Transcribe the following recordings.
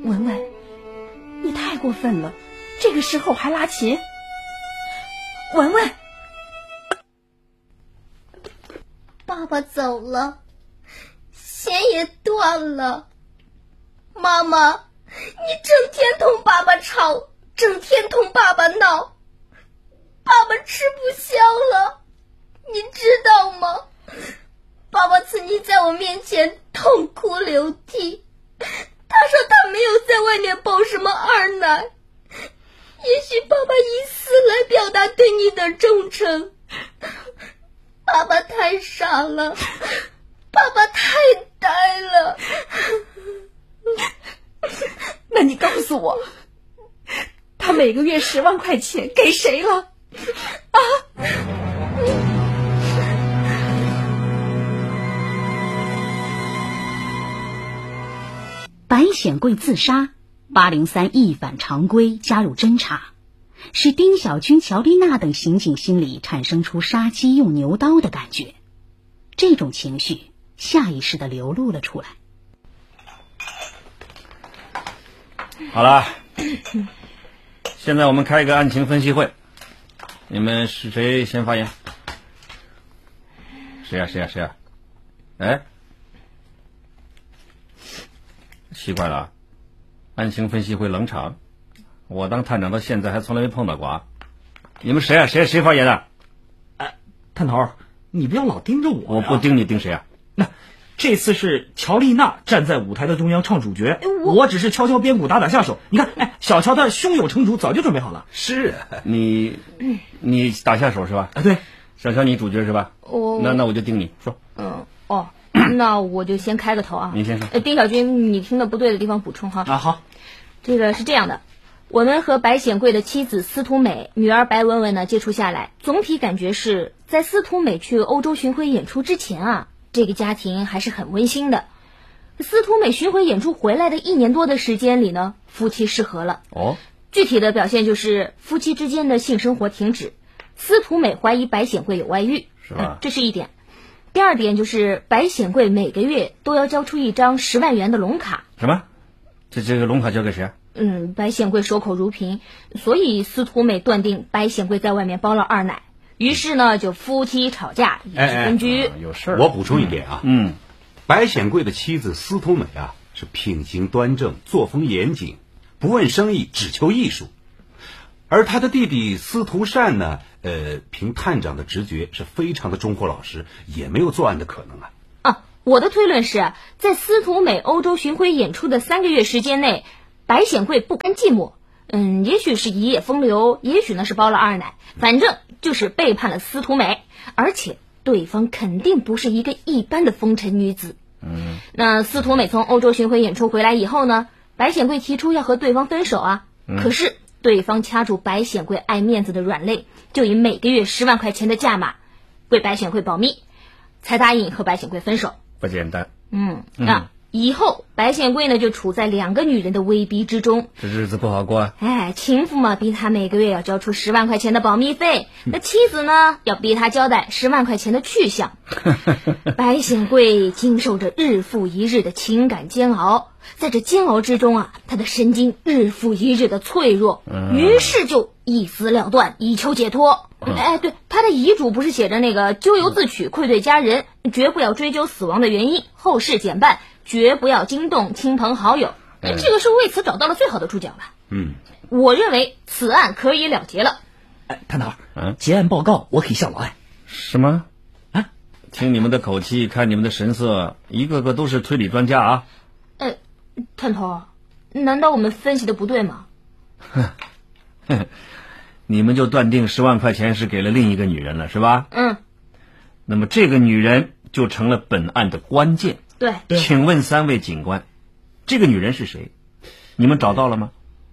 文文，你太过分了，这个时候还拉琴。文文， 爸爸走了，弦也断了。妈妈，你整天同爸爸吵，整天同爸爸闹，爸爸吃不消了，你知道吗？爸爸曾经在我面前痛哭流涕，他说他没有在外面抱什么二奶，也许爸爸以死来表达对你的忠诚。爸爸太傻了，爸爸太呆了。 那你告诉我，他每个月10万块钱给谁了？啊！ 白显贵自杀，803一反常规加入侦查，使丁小军、乔丽娜等刑警心里产生出杀鸡用牛刀的感觉。这种情绪下意识地流露了出来。 好了，现在我们开一个案情分析会，你们是谁先发言？谁呀？哎，奇怪了，案情分析会冷场，我当探长到现在还从来没碰到过啊！你们谁啊？谁发言的？ 探头，你不要老盯着我。 我不盯你，盯谁啊？ 那这次是乔丽娜站在舞台的中央唱主角，我只是敲敲边鼓打下手。你看，小乔的胸有成竹，早就准备好了。 是你打下手是吧？ 对。 小乔你主角是吧？那我就盯你说。 那我就先开个头啊。 你先说。 丁小军，你听的不对的地方补充哈。 好。 这个是这样的，我们和白显贵的妻子司徒美、女儿白文文呢接触下来，总体感觉是在司徒美去欧洲巡回演出之前啊，这个家庭还是很温馨的。司徒美巡回演出回来的1年多的时间里呢，夫妻失和了。具体的表现就是夫妻之间的性生活停止，司徒美怀疑白显贵有外遇， 是吧？ 这是一点。第二点就是白显贵每个月都要交出一张10万元的龙卡。 什么？这个龙卡交给谁啊？ 白显贵守口如瓶，所以司徒美断定白显贵在外面包了二奶，于是呢就夫妻吵架，一起分居。 有事儿。 我补充一点啊，白显贵的妻子司徒美啊是品行端正，作风严谨，不问生意，只求艺术。而他的弟弟司徒善呢，凭探长的直觉是非常的忠厚老实，也没有作案的可能啊。 我的推论是在司徒美欧洲巡回演出的3个月时间内，白显贵不甘寂寞，也许是一夜风流，也许呢是包了二奶，反正就是背叛了司徒美，而且对方肯定不是一个一般的风尘女子。那司徒美从欧洲巡回演出回来以后呢，白显贵提出要和对方分手啊，可是对方掐住白显贵爱面子的软肋，就以每个月10万块钱的价码为白显贵保密，才答应和白显贵分手。 不简单。 以后白显贵呢就处在2个女人的威逼之中， 这日子不好过啊。 情妇嘛逼他每个月要交出10万块钱的保密费，那妻子呢要逼他交代10万块钱的去向。白显贵经受着日复一日的情感煎熬，在这煎熬之中啊，他的神经日复一日的脆弱，于是就一死了断，以求解脱。对，他的遗嘱不是写着那个咎由自取，愧对家人，绝不要追究死亡的原因，后事减半，绝不要惊动亲朋好友。这个是为此找到了最好的注脚了。我认为此案可以了结了。 探头，结案报告我可以效劳。 什么？听你们的口气，看你们的神色，一个个都是推理专家啊。 探头，难道我们分析的不对吗？ 你们就断定10万块钱是给了另一个女人了，是吧？那么这个女人就成了本案的关键。 对。 请问3位警官，这个女人是谁？你们找到了吗？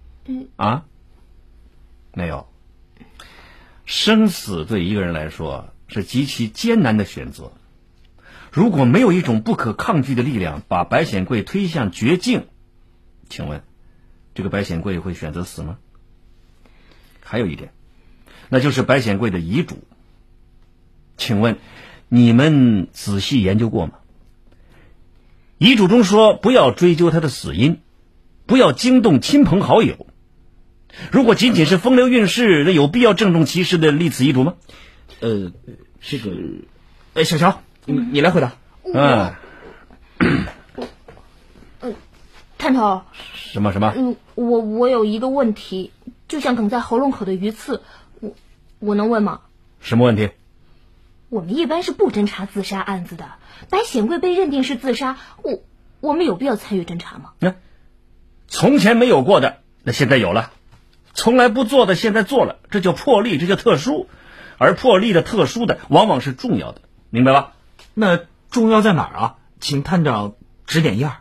没有。生死对一个人来说是极其艰难的选择。如果没有一种不可抗拒的力量把白显贵推向绝境，请问这个白显贵会选择死吗？还有一点，那就是白显贵的遗嘱。请问你们仔细研究过吗？遗嘱中说不要追究他的死因， 不要惊动亲朋好友。如果仅仅是风流韵事，那有必要郑重其事的立此遗嘱吗？ 这个，小乔，你来回答。 探头。 什么？ 我有一个问题，就像梗在喉咙口的鱼刺，我能问吗？ 什么问题？ 我们一般是不侦查自杀案子的，白显贵被认定是自杀，我们有必要参与侦查吗？ 从前没有过的，那现在有了；从来不做的，现在做了，这叫破例，这叫特殊。而破例的、特殊的，往往是重要的，明白吧？ 那重要在哪儿啊？请探长指点一二。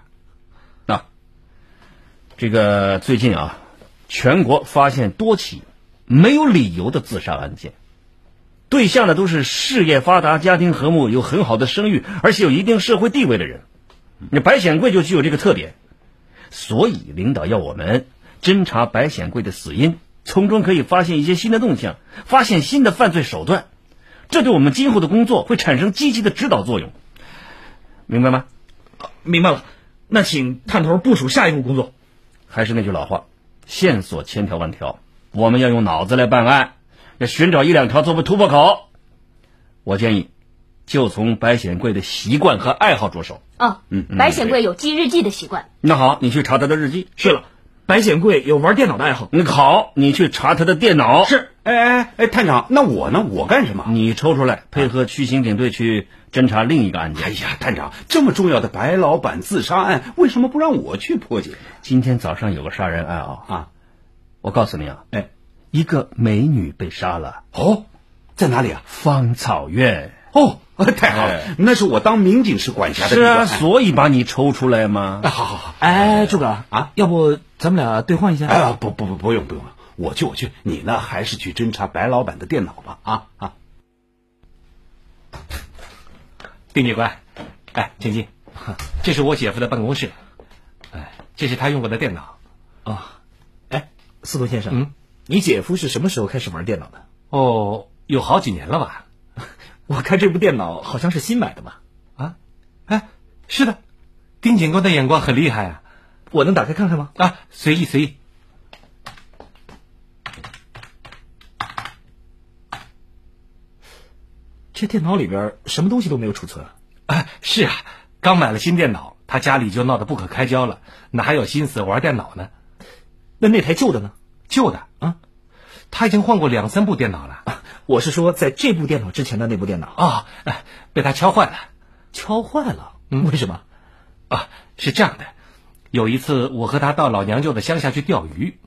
这个最近全国发现多起没有理由的自杀案件，对象呢都是事业发达、家庭和睦、有很好的声誉，而且有一定社会地位的人。那白显贵就具有这个特点，所以领导要我们侦查白显贵的死因，从中可以发现一些新的动向，发现新的犯罪手段，这对我们今后的工作会产生积极的指导作用，明白吗？ 明白了。那请探头部署下一步工作。 还是那句老话，线索千条万条，我们要用脑子来办案，要寻找一两条作为突破口。我建议就从白显贵的习惯和爱好着手。 白显贵有记日记的习惯。 那好，你去查他的日记。 是了，白显贵有玩电脑的爱好。 好，你去查他的电脑。 是。 探长，那我呢？我干什么？ 你抽出来配合区刑警队去侦查另一个案件。 哎呀，探长，这么重要的白老板自杀案，为什么不让我去破解呢？ 今天早上有个杀人案我告诉你一个美女被杀了。 在哪里啊？ 芳草院。 太好了，那是我当民警室管辖的地方。 方。 是所以把你抽出来吗？ 好。 诸葛要不咱们俩兑换一下？ 不用了，我去，你呢还是去侦查白老板的电脑吧。 丁警官，请进，这是我姐夫的办公室，这是他用过的电脑。 司徒先生，你姐夫是什么时候开始玩电脑的？ 有好几年了吧？ 我看这部电脑好像是新买的吧？ 是的，丁警官的眼光很厉害啊！ 我能打开看看吗？ 随意。 这电脑里边什么东西都没有储存。 是啊，刚买了新电脑，他家里就闹得不可开交了，哪还有心思玩电脑呢？ 那台旧的呢？ 旧的他已经换过2、3部电脑了。 我是说在这部电脑之前的那部电脑。 被他敲坏了。 敲坏了？为什么？ 是这样的，有一次我和他到老娘舅的乡下去钓鱼，